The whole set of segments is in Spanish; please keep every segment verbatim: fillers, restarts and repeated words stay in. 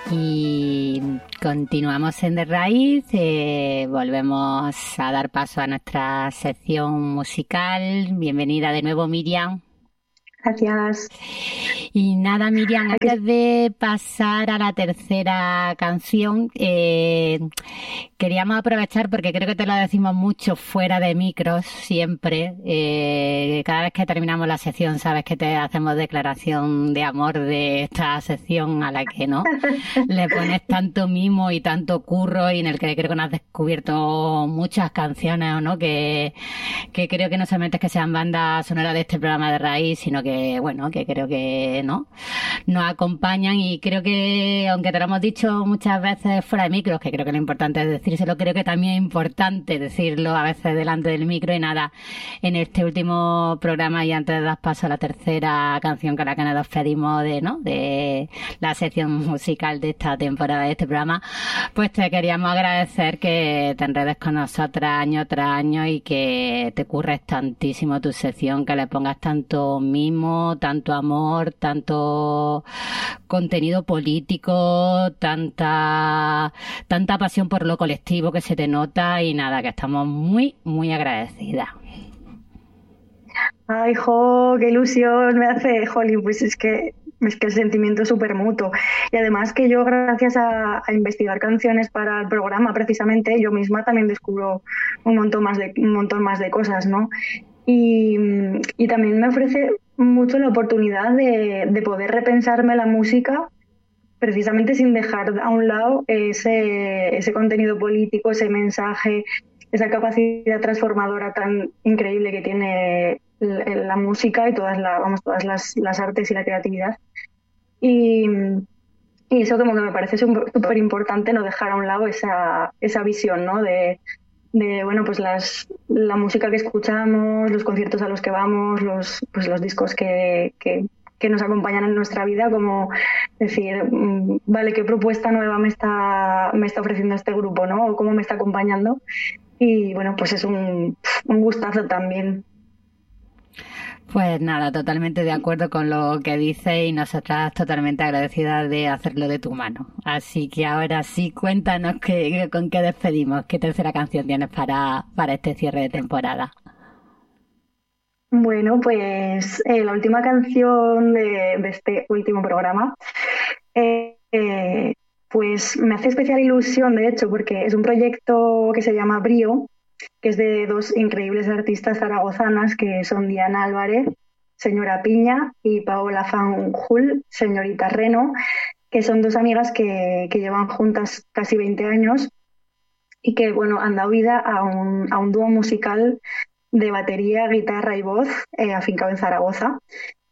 Y continuamos en De Raíz, eh, volvemos a dar paso a nuestra sección musical. Bienvenida de nuevo, Miriam. Gracias. Y nada, Miriam, antes de pasar a la tercera canción, eh, queríamos aprovechar, porque creo que te lo decimos mucho fuera de micros, siempre. Eh, cada vez que terminamos la sección, sabes que te hacemos declaración de amor de esta sección a la que no le pones tanto mimo y tanto curro, y en el que creo que no has descubierto muchas canciones, ¿o no? Que, que creo que no solamente es que sean bandas sonoras de este programa de Raíz, sino que, bueno, que creo que no nos acompañan. Y creo que, aunque te lo hemos dicho muchas veces fuera de micros, que creo que lo importante es decírselo, creo que también es importante decirlo a veces delante del micro. Y nada, en este último programa, y antes de dar paso a la tercera canción con la que nos despedimos de, ¿no?, de la sección musical de esta temporada de este programa, pues te queríamos agradecer que te enredes con nosotras año tras año y que te curres tantísimo tu sección, que le pongas tanto mimo, tanto amor, tanto contenido político, tanta tanta pasión por lo colectivo que se te nota. Y nada, que estamos muy, muy agradecidas. Ay, jo, qué ilusión me hace, jolín, pues es que es que el sentimiento es súper mutuo. Y además que yo, gracias a, a investigar canciones para el programa, precisamente, yo misma también descubro un montón más de, un montón más de cosas, ¿no? Y, y también me ofrece mucho la oportunidad de, de poder repensarme la música, precisamente sin dejar a un lado ese, ese contenido político, ese mensaje, esa capacidad transformadora tan increíble que tiene la, la música y todas, la, vamos, todas las, las artes y la creatividad. Y, y eso como que me parece súper importante, no dejar a un lado esa, esa visión, ¿no? De, de bueno, pues las, la música que escuchamos, los conciertos a los que vamos, los, pues los discos que, que, que nos acompañan en nuestra vida, como decir, vale, ¿qué propuesta nueva me está, me está ofreciendo este grupo, ¿no? O cómo me está acompañando. Y bueno, pues es un, un gustazo también. Pues nada, totalmente de acuerdo con lo que dices, y nosotras totalmente agradecidas de hacerlo de tu mano. Así que ahora sí, cuéntanos qué, con qué despedimos, qué tercera canción tienes para, para este cierre de temporada. Bueno, pues eh, la última canción de, de este último programa, eh, eh, pues me hace especial ilusión, de hecho, porque es un proyecto que se llama Brío, que es de dos increíbles artistas zaragozanas, que son Diana Álvarez, señora Piña, y Paola Fanjul, señorita Reno, que son dos amigas que, que llevan juntas casi veinte años y que, bueno, han dado vida a un, a un dúo musical de batería, guitarra y voz, eh, afincado en Zaragoza.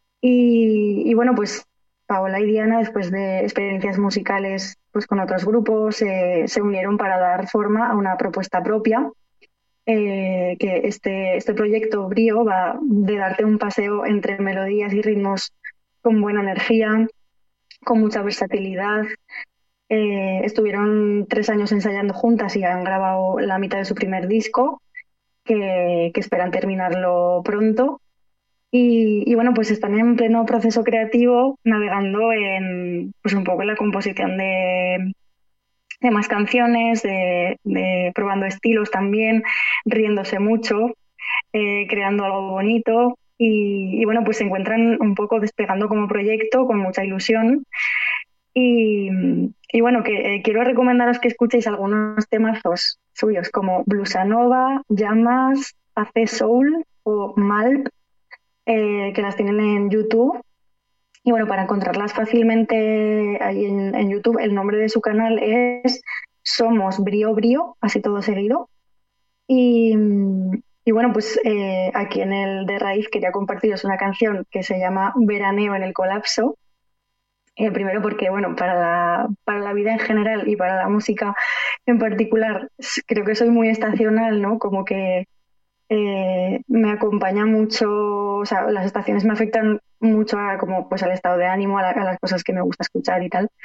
Y, y bueno, pues Paola y Diana, después de experiencias musicales pues con otros grupos, eh, se unieron para dar forma a una propuesta propia. Eh, que este, este proyecto Brío va de darte un paseo entre melodías y ritmos con buena energía, con mucha versatilidad. Eh, estuvieron tres años ensayando juntas y han grabado la mitad de su primer disco, que, que esperan terminarlo pronto. Y, y bueno, pues están en pleno proceso creativo, navegando en, pues un poco en la composición de, de más canciones, de, de probando estilos también, riéndose mucho, eh, creando algo bonito. Y, y bueno, pues se encuentran un poco despegando como proyecto con mucha ilusión. Y, y bueno, que eh, quiero recomendaros que escuchéis algunos temazos suyos como Bluesa Nova, Llamas, Hace Soul o Malp, eh, que las tienen en YouTube. Y bueno, para encontrarlas fácilmente ahí en, en YouTube, el nombre de su canal es Somos Brío Brío, así todo seguido. Y, y bueno, pues eh, aquí en el de Raíz quería compartiros una canción que se llama Veraneo en el Colapso. Eh, primero porque, bueno, para la, para la vida en general y para la música en particular, creo que soy muy estacional, ¿no? Como que eh, me acompaña mucho, o sea, las estaciones me afectan mucho a, como, pues, al estado de ánimo, a, la, a las cosas que me gusta escuchar y tal.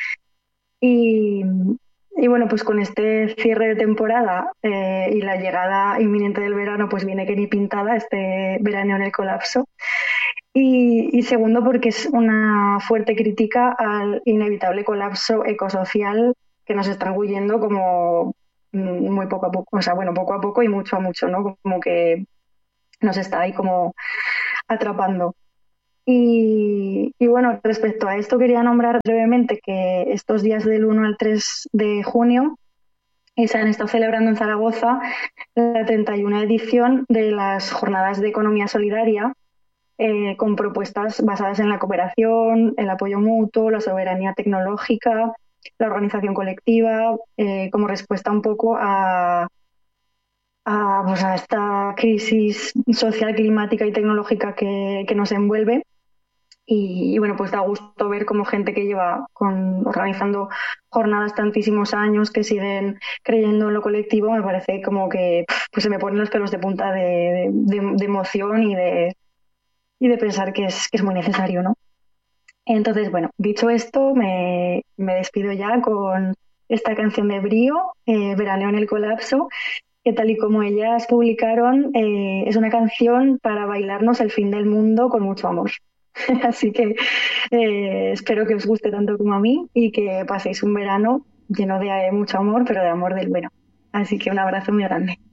Y, y bueno, pues con este cierre de temporada eh, y la llegada inminente del verano, pues viene que ni pintada este verano en el colapso. Y, y segundo, porque es una fuerte crítica al inevitable colapso ecosocial que nos está engullendo como mm, muy poco a poco, o sea, bueno, poco a poco y mucho a mucho, ¿no? Como que nos está ahí como atrapando. Y, y bueno, respecto a esto quería nombrar brevemente que estos días del uno al tres de junio eh, se han estado celebrando en Zaragoza la treinta y una edición de las Jornadas de Economía Solidaria, eh, con propuestas basadas en la cooperación, el apoyo mutuo, la soberanía tecnológica, la organización colectiva, eh, como respuesta un poco a, a, pues a esta crisis social, climática y tecnológica que, que nos envuelve. Y, y, bueno, pues da gusto ver cómo gente que lleva con, organizando jornadas tantísimos años, que siguen creyendo en lo colectivo, me parece como que pues se me ponen los pelos de punta de, de, de emoción y de, y de pensar que es, que es muy necesario, ¿no? Entonces, bueno, dicho esto, me, me despido ya con esta canción de Brío, eh, Veraneo en el colapso, que tal y como ellas publicaron, eh, es una canción para bailarnos el fin del mundo con mucho amor. Así que eh, espero que os guste tanto como a mí y que paséis un verano lleno de eh, mucho amor, pero de amor del bueno. Así que un abrazo muy grande.